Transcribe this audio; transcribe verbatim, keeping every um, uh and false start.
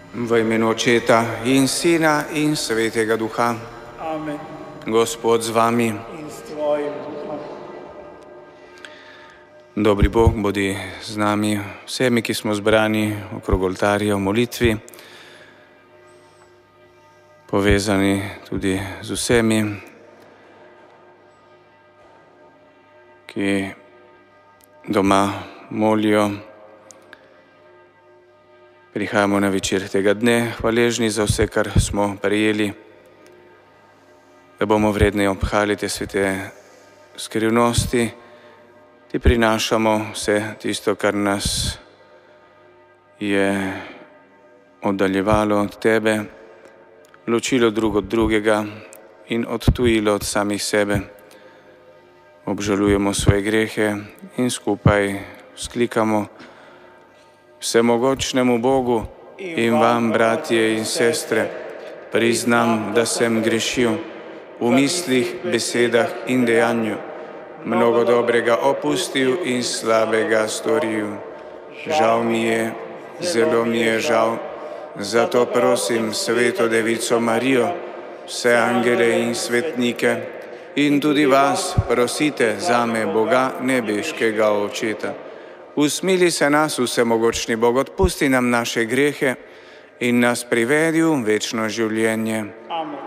V imenu Očeta in Sina in Svetega Duha. Amen. Gospod z vami. In s tvojim duhom. Dobri Bog bodi z nami, vsemi, ki smo zbrani okrog oltarja v molitvi, povezani tudi z vsemi, ki doma molijo. Prihajamo na večer tega dne, hvaležni za vse, kar smo prejeli, da bomo vredni obhali te svete skrivnosti. Ti prinašamo vse tisto, kar nas je oddaljevalo od tebe, ločilo drug od drugega in odtujilo od samih sebe. Obžalujemo svoje grehe in skupaj vzklikamo: Vsemogočnemu Bogu in vam, bratje in sestre, priznam, da sem grešil v mislih, besedah in dejanju, mnogo dobrega opustil in slabega storil. Žal mi je, zelo mi je žal, zato prosim Sveto Devico Marijo, vse angele in svetnike in tudi vas prosite zame, Boga nebeškega Očeta. Usmili se nas, vsemogočni Bog, odpusti nam naše grehe in nas privedi v večno življenje. Amen.